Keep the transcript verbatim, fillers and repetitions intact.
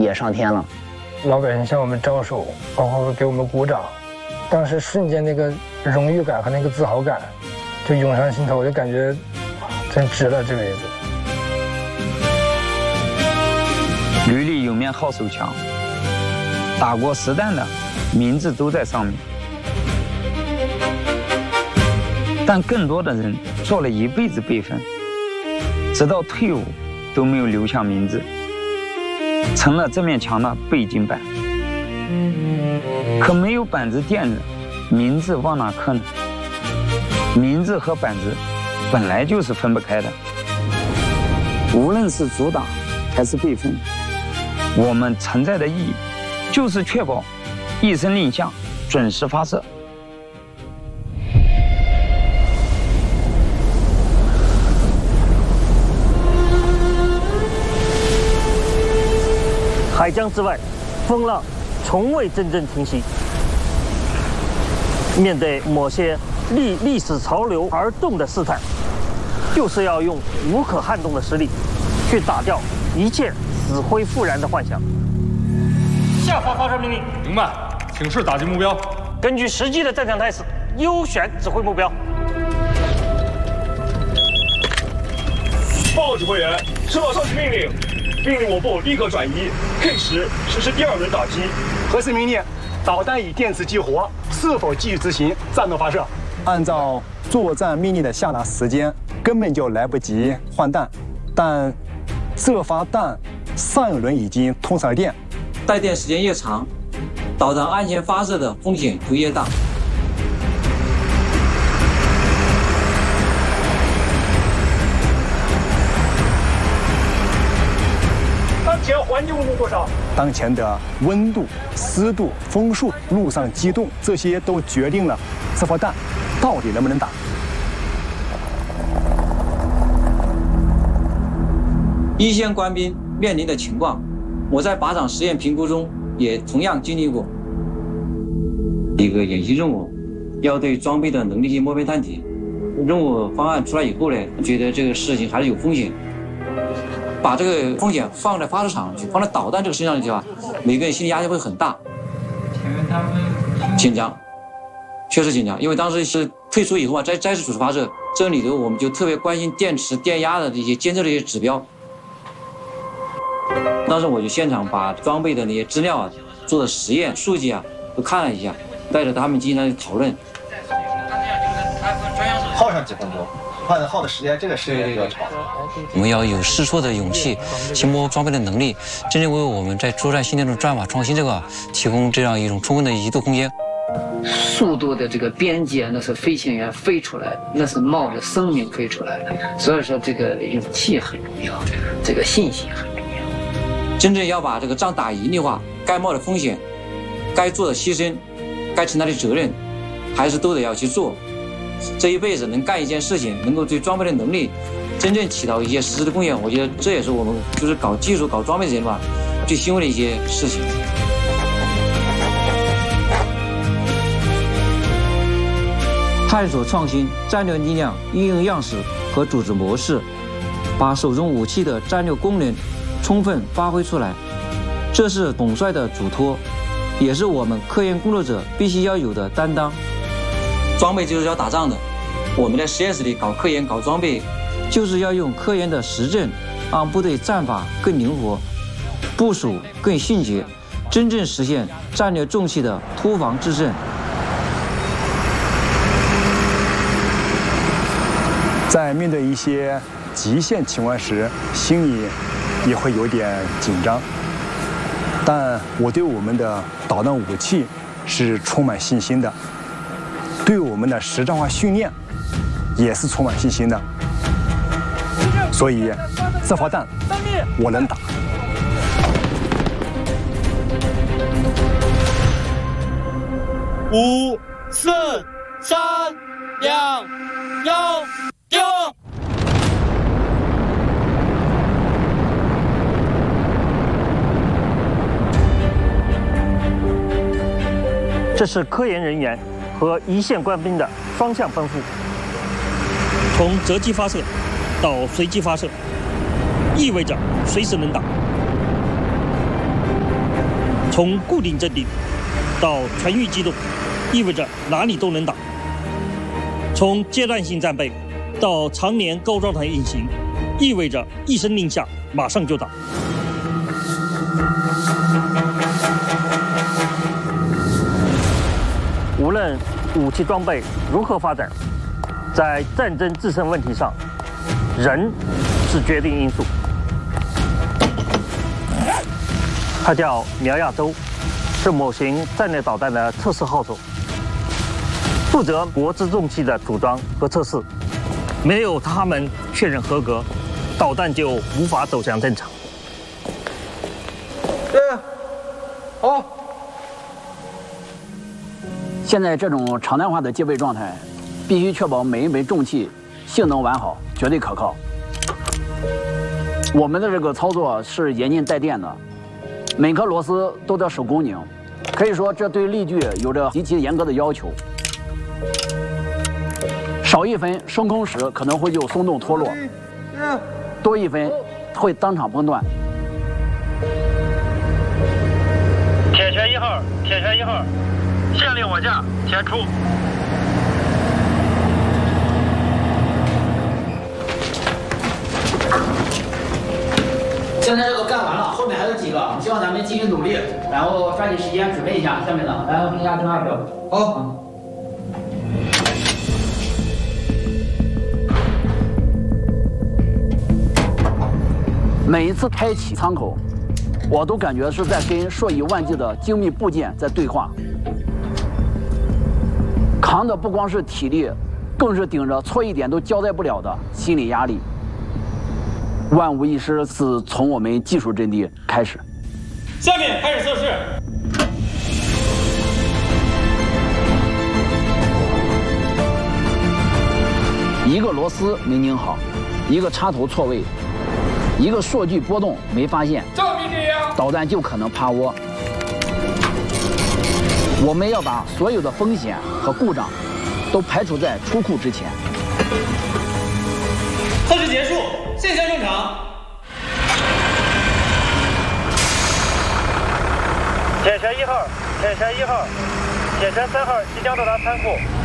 也上天了。 老百姓向我们招手，包括给我们鼓掌，当时瞬间那个荣誉感和那个自豪感就涌上心头，我就感觉真值了这辈子。 履历有面好手强，打过实弹的名字都在上面。但更多的人做了一辈子备份，直到退伍都没有留下名字，成了这面墙的背景板。可没有板子垫着，名字往哪刻呢？名字和板子本来就是分不开的。无论是阻挡还是备份，我们存在的意义就是确保一声令下，准时发射。 海疆之外，风浪从未真正停息。面对某些逆历史潮流而动的事态，就是要用无可撼动的实力，去打掉一切死灰复燃的幻想。下发发射命令。 明白，请示打击目标。 根据实际的战场态势，优选指挥目标。 报告指挥员，收到上级命令。命令我部立刻转移 K 十实施第二轮打击。 核实命令，导弹已电磁激活，是否继续执行战斗发射？按照作战命令的下达时间，根本就来不及换弹，但这发弹上一轮已经通上了电， 带电时间越长，导弹安全发射的风险就越大。 环境温度多少？ 当前的温度、湿度、风速、路上机动，这些都决定了这发弹到底能不能打。 一线官兵面临的情况，我在靶场实验评估中也同样经历过。一个演习任务，要对装备的能力进行摸排探底。任务方案出来以后呢，觉得这个事情还是有风险。把这个风险放在发射场去，放在导弹这个身上去吧，每个人心理压力会很大，紧张，确实紧张。因为当时是退出以后嘛，再再次主持发射，这里头我们就特别关心电池、电压的这些监测的一些指标。当时我就现场把装备的那些资料啊、做的实验数据啊都看了一下，带着他们进行了讨论。 耗上几分钟？换耗的时间，这个时间比较长。 我们要有试错的勇气，去摸装备的能力，真正为我们在作战新的这种战法创新这个提供这样一种充分的移动空间。 速度的这个边界，那是飞行员飞出来，那是冒着生命飞出来的。所以说，这个勇气很重要，这个信心很重要。 真正要把这个仗打赢的话，该冒的风险，该做的牺牲，该承担的责任，还是都得要去做。这一辈子能干一件事情，能够对装备的能力真正起到一些实质的贡献，我觉得这也是我们就是搞技术、搞装备的人吧最欣慰的一些事情。探索创新战略力量应用样式和组织模式，把手中武器的战略功能充分发挥出来，这是统帅的嘱托，也是我们科研工作者必须要有的担当。装备就是要打仗的，我们在实验室里搞科研、搞装备，就是要用科研的实证，让部队战法更灵活，部署更迅捷，真正实现战略重器的突防制胜。 在面对一些极限情况时，心里也会有点紧张，但我对我们的导弹武器是充满信心的。对我们的实战化训练也是充满信心的，所以这发弹我能打。 五、四、三、两、一，丢！ 这是科研人员和一线官兵的双向奔赴，从择机发射到随机发射，意味着随时能打。 从固定阵地到全域机动，意味着哪里都能打；从阶段性战备到常年高状态运行，意味着一声令下，马上就打。无论武器装备如何发展，在战争自身问题上，人是决定因素。他叫苗亚洲，是某型战略导弹的测试号手，负责国之重器的组装和测试。没有他们确认合格，导弹就无法走向战场。 对，好。 现在这种常态化的戒备状态，必须确保每一枚重器性能完好，绝对可靠。我们的这个操作是严禁带电的，每颗螺丝都得手工拧，可以说这对力矩有着极其严格的要求。少一分，升空时可能会就松动脱落；多一分，会当场崩断。 铁拳一号，铁拳一号，限令我架，前出。 现在这个干完了，后面还有几个，希望咱们继续努力，然后抓紧时间准备一下下面的。来，评价正二表。好。每一次开启舱口，我都感觉是在跟数以万计的精密部件在对话，扛的不光是体力，更是顶着错一点都交代不了的心理压力。万无一失是从我们技术阵地开始。 下面开始测试。 一个螺丝没拧好，一个插头错位，一个数据波动没发现，导弹就可能趴窝。我们要把所有的风险和故障都排除在出库之前。 测试结束，现象正常。 铁拳一号，铁拳一号，铁拳三号即将到达仓库。